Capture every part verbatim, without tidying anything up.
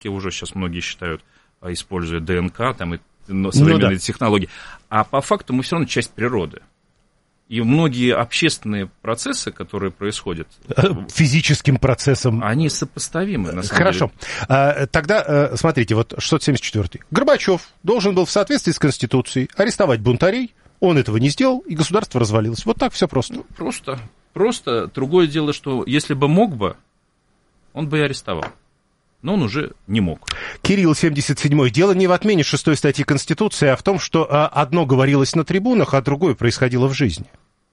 уже сейчас многие считают, используя ДНК там, и современные ну, да. технологии. А по факту мы все равно часть природы. И многие общественные процессы, которые происходят... Физическим процессом. Они сопоставимы, на самом Хорошо. деле. Хорошо. Тогда, смотрите, вот шестьсот семьдесят четвёртый. Горбачев должен был в соответствии с Конституцией арестовать бунтарей. Он этого не сделал, и государство развалилось. Вот так все просто. Ну, просто. Просто. Другое дело, что если бы мог бы, он бы и арестовал. Но он уже не мог. Кирилл, семьдесят седьмой. Дело не в отмене шестой статьи Конституции, а в том, что одно говорилось на трибунах, а другое происходило в жизни.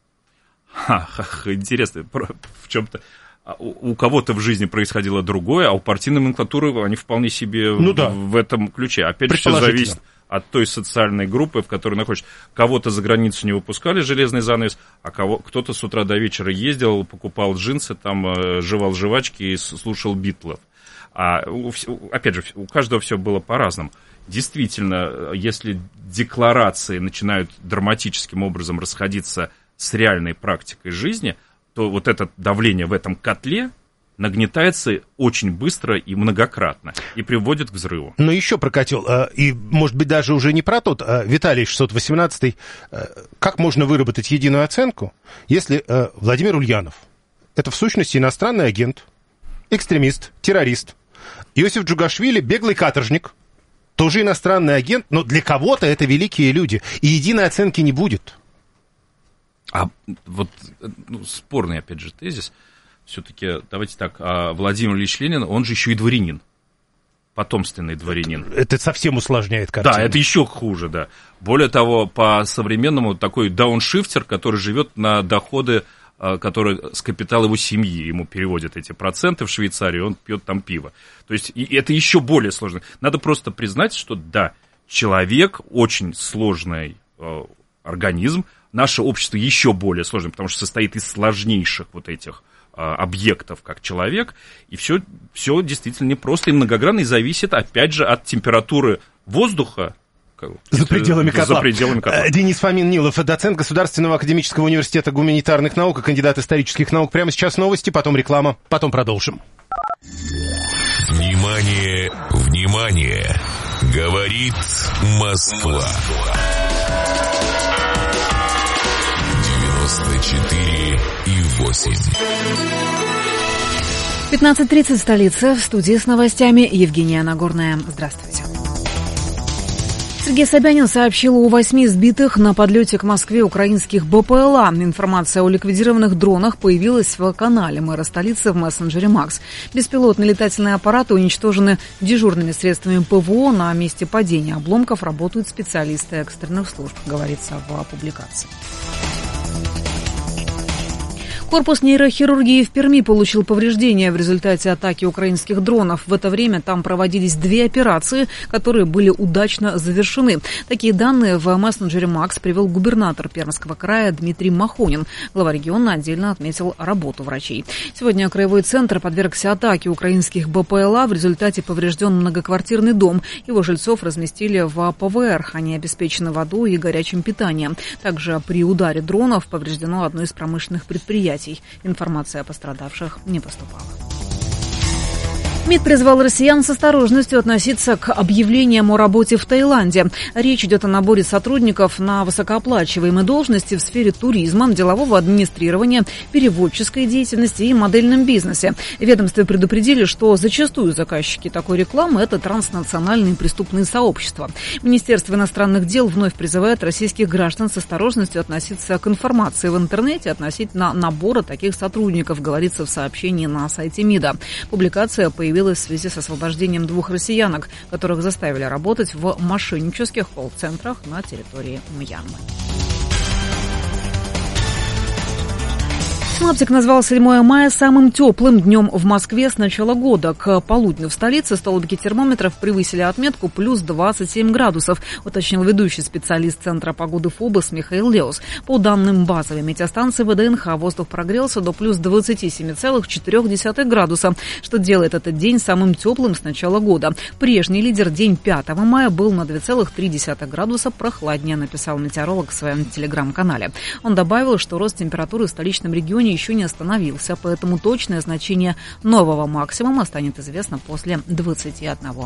Ха, ха, интересно, в чем-то у, у кого-то в жизни происходило другое, а у партийной номенклатуры они вполне себе ну, да. в, в этом ключе. Опять же, все зависит от той социальной группы, в которой находишься. Кого-то за границу не выпускали, железный занавес, а кого, кто-то с утра до вечера ездил, покупал джинсы, там, жевал жвачки и слушал Битлов. А, опять же, у каждого все было по-разному. Действительно, если декларации начинают драматическим образом расходиться с реальной практикой жизни, то вот это давление в этом котле нагнетается очень быстро и многократно и приводит к взрыву. Но еще про котел, и, может быть, даже уже не про тот, а Виталий шестьсот восемнадцатый, как можно выработать единую оценку, если Владимир Ульянов – это в сущности иностранный агент, экстремист, террорист, Иосиф Джугашвили – беглый каторжник, тоже иностранный агент, но для кого-то это великие люди, и единой оценки не будет. А вот ну, спорный, опять же, тезис. Все-таки, давайте так, а Владимир Ильич Ленин, он же еще и дворянин. Потомственный дворянин. Это совсем усложняет картину. Да, это еще хуже, да. Более того, по-современному такой дауншифтер, который живет на доходы, которые с капитала его семьи. Ему переводят эти проценты в Швейцарию, он пьет там пиво. То есть и это еще более сложно. Надо просто признать, что да, человек очень сложный э, организм. Наше общество еще более сложное, потому что состоит из сложнейших вот этих э, объектов, как человек. И все, все действительно непросто и многогранно, и зависит, опять же, от температуры воздуха. За пределами котла. За пределами котла. Денис Фомин-Нилов, доцент Государственного академического университета гуманитарных наук и кандидат исторических наук. Прямо сейчас новости, потом реклама, потом продолжим. Внимание, внимание! Говорит Москва. девяносто четыре и восемь. пятнадцать тридцать, столица. В студии с новостями Евгения Нагорная. Здравствуйте. Сергей Собянин сообщил о восьми сбитых на подлете к Москве украинских БПЛА. Информация о ликвидированных дронах появилась в канале мэра столицы в мессенджере Макс. Беспилотные летательные аппараты уничтожены дежурными средствами ПВО. На месте падения обломков работают специалисты экстренных служб, говорится в публикации. Корпус нейрохирургии в Перми получил повреждения в результате атаки украинских дронов. В это время там проводились две операции, которые были удачно завершены. Такие данные в мессенджере Макс привел губернатор Пермского края Дмитрий Махонин. Глава региона отдельно отметил работу врачей. Сегодня краевой центр подвергся атаке украинских БПЛА. В результате поврежден многоквартирный дом. Его жильцов разместили в ПВР. Они обеспечены водой и горячим питанием. Также при ударе дронов повреждено одно из промышленных предприятий. Информация о пострадавших не поступала. МИД призвал россиян с осторожностью относиться к объявлениям о работе в Таиланде. Речь идет о наборе сотрудников на высокооплачиваемые должности в сфере туризма, делового администрирования, переводческой деятельности и модельном бизнесе. В ведомстве предупредили, что зачастую заказчики такой рекламы – это транснациональные преступные сообщества. Министерство иностранных дел вновь призывает российских граждан с осторожностью относиться к информации в интернете относительно набора таких сотрудников, говорится в сообщении на сайте МИДа. Публикация появилась в связи с освобождением двух россиянок, которых заставили работать в мошеннических колл-центрах на территории Мьянмы. Синоптик назвал седьмое мая самым теплым днем в Москве с начала года. К полудню в столице столбики термометров превысили отметку плюс двадцать семь градусов, уточнил ведущий специалист Центра погоды ФОБОС Михаил Леус. По данным базовой метеостанции ВДНХ, воздух прогрелся до плюс двадцать семь целых четыре десятых градуса, что делает этот день самым теплым с начала года. Прежний лидер, день пятого мая, был на два целых три десятых градуса прохладнее, написал метеоролог в своем телеграм-канале. Он добавил, что рост температуры в столичном регионе регионе еще не остановился, поэтому точное значение нового максимума станет известно после двадцати одного.